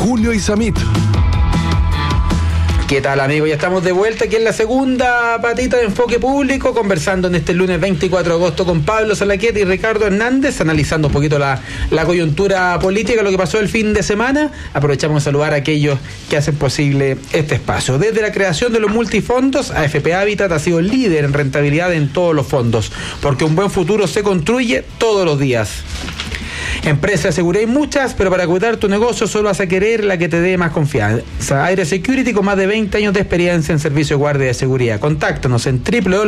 Julio Isamit. ¿Qué tal, amigos? Ya estamos de vuelta aquí en la segunda patita de Enfoque Público, conversando en este lunes 24 de agosto con Pablo Salaquet y Ricardo Hernández, analizando un poquito la coyuntura política, lo que pasó el fin de semana. Aprovechamos de saludar a aquellos que hacen posible este espacio. Desde la creación de los multifondos, AFP Habitat ha sido líder en rentabilidad en todos los fondos, porque un buen futuro se construye todos los días. Empresas aseguré hay muchas, pero para cuidar tu negocio solo vas a querer la que te dé más confianza. Aire Security, con más de 20 años de experiencia en servicio de guardia de seguridad. Contáctanos en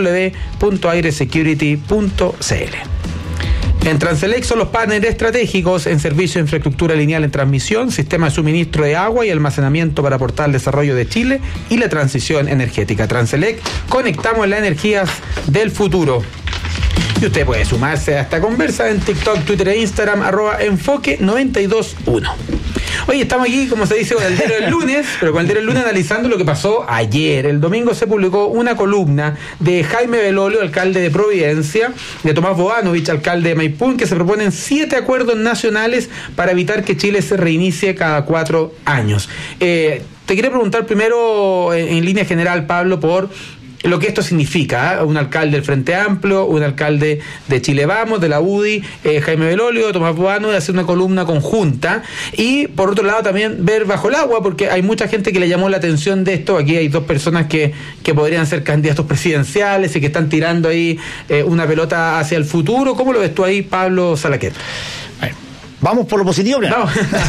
www.airesecurity.cl. En Transelec son los partners estratégicos en servicio de infraestructura lineal en transmisión, sistema de suministro de agua y almacenamiento para aportar al desarrollo de Chile y la transición energética. Transelec, conectamos las energías del futuro. Y usted puede sumarse a esta conversa en TikTok, Twitter e Instagram, @enfoque921. Oye, estamos aquí, como se dice, con el diario del lunes, pero con el diario del lunes analizando lo que pasó ayer. El domingo se publicó una columna de Jaime Belolio, alcalde de Providencia, de Tomás Boanovich, alcalde de Maipú, en que se proponen 7 acuerdos nacionales para evitar que Chile se reinicie cada 4 años. Te quería preguntar primero, en línea general, Pablo, por lo que esto significa, ¿eh? Un alcalde del Frente Amplio, un alcalde de Chile Vamos, de la UDI, Jaime Belolio, Tomás Boano, de hacer una columna conjunta, y por otro lado también ver bajo el agua, porque hay mucha gente que le llamó la atención de esto. Aquí hay 2 personas que podrían ser candidatos presidenciales y que están tirando ahí una pelota hacia el futuro. ¿Cómo lo ves tú ahí, Pablo Salaquet? Vamos por lo positivo, ¿no?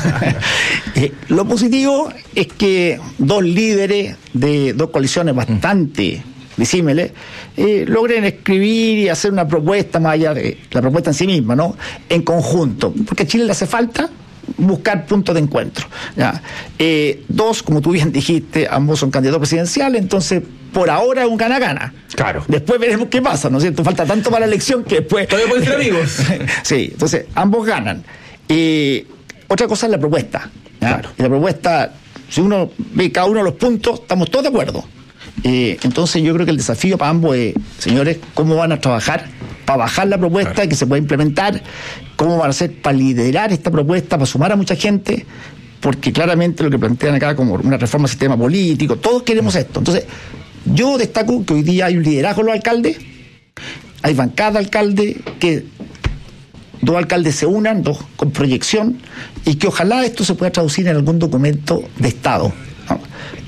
Lo positivo es que 2 líderes de 2 coaliciones bastante disímiles logren escribir y hacer una propuesta más allá de la propuesta en sí misma, ¿no? En conjunto, porque a Chile le hace falta buscar puntos de encuentro, ¿ya? 2, como tú bien dijiste, ambos son candidatos presidenciales, entonces por ahora es un gana-gana. Claro. Después veremos qué pasa, ¿no es cierto? Falta tanto para la elección que después... Todavía pueden ser amigos. Sí, entonces ambos ganan. Otra cosa es la propuesta, ¿ya? Claro. Y la propuesta, si uno ve cada uno de los puntos, estamos todos de acuerdo. Entonces yo creo que el desafío para ambos es, señores, cómo van a trabajar para bajar la propuesta, claro, que se pueda implementar, cómo van a hacer para liderar esta propuesta, para sumar a mucha gente, porque claramente lo que plantean acá como una reforma del sistema político, todos queremos esto. Entonces yo destaco que hoy día hay un liderazgo de los alcaldes, hay bancada de alcaldes, que 2 alcaldes se unan, 2 con proyección, y que ojalá esto se pueda traducir en algún documento de Estado, ¿no?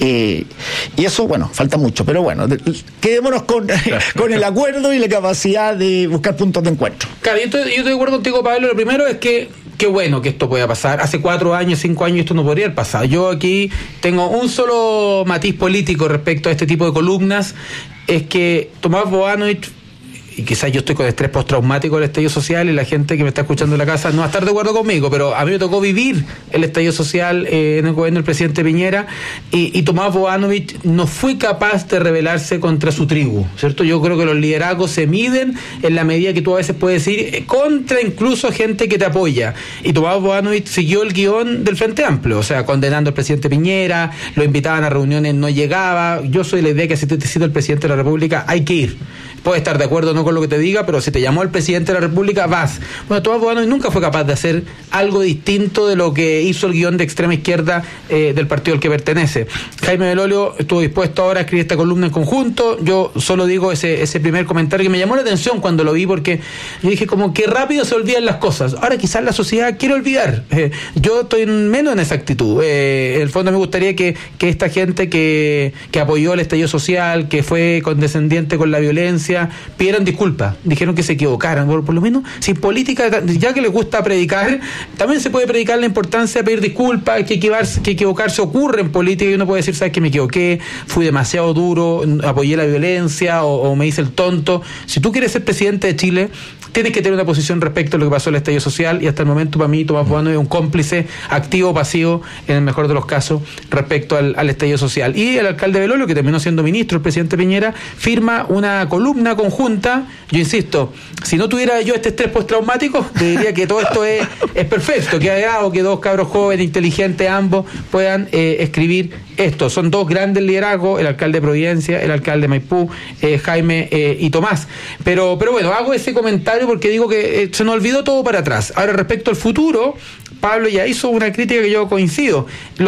Y eso, bueno, falta mucho, pero bueno, quedémonos con el acuerdo y la capacidad de buscar puntos de encuentro. Claro, yo estoy de acuerdo contigo, Pablo. Lo primero es que qué bueno que esto pueda pasar. Hace 4 años, 5 años esto no podría haber pasado. Yo aquí tengo un solo matiz político respecto a este tipo de columnas, es que Tomás Boanovich, y quizás yo estoy con estrés postraumático del estallido social y la gente que me está escuchando en la casa no va a estar de acuerdo conmigo, pero a mí me tocó vivir el estallido social en el gobierno del presidente Piñera, y Tomás Boanovich no fue capaz de rebelarse contra su tribu, ¿cierto? Yo creo que los liderazgos se miden en la medida que tú a veces puedes ir contra incluso gente que te apoya, y Tomás Boanovich siguió el guión del Frente Amplio, o sea, condenando al presidente Piñera, lo invitaban a reuniones, no llegaba. Yo soy la idea que si te cita el presidente de la República hay que ir. Puedes estar de acuerdo o no con lo que te diga, pero si te llamó el presidente de la República, vas. Bueno, Tomás Boanovich nunca fue capaz de hacer algo distinto de lo que hizo el guión de extrema izquierda del partido al que pertenece. Jaime Belolio estuvo dispuesto ahora a escribir esta columna en conjunto. Yo solo digo ese primer comentario que me llamó la atención cuando lo vi, porque yo dije como que rápido se olvidan las cosas. Ahora quizás la sociedad quiere olvidar. Yo estoy menos en esa actitud. En el fondo me gustaría que esta gente que apoyó el estallido social, que fue condescendiente con la violencia, pidieron disculpas, dijeron que se equivocaran. Por lo menos, si en política, ya que les gusta predicar, también se puede predicar la importancia de pedir disculpas, que equivocarse ocurre en política, y uno puede decir, sabes que me equivoqué, fui demasiado duro, apoyé la violencia o me hice el tonto. Si tú quieres ser presidente de Chile, tienes que tener una posición respecto a lo que pasó en el estallido social, y hasta el momento para mí Tomás Boanovich es un cómplice activo o pasivo, en el mejor de los casos, respecto al estallido social. Y el alcalde Belolio, que terminó siendo ministro, el presidente Piñera, firma una columna conjunta. Yo insisto, si no tuviera yo este estrés postraumático, te diría que todo esto es perfecto, que haga, que 2 cabros jóvenes, inteligentes ambos, puedan escribir esto. Son 2 grandes liderazgos, el alcalde de Providencia, el alcalde de Maipú, Jaime y Tomás. Pero bueno, hago ese comentario porque digo que se nos olvidó todo para atrás. Ahora, respecto al futuro, Pablo ya hizo una crítica que yo coincido.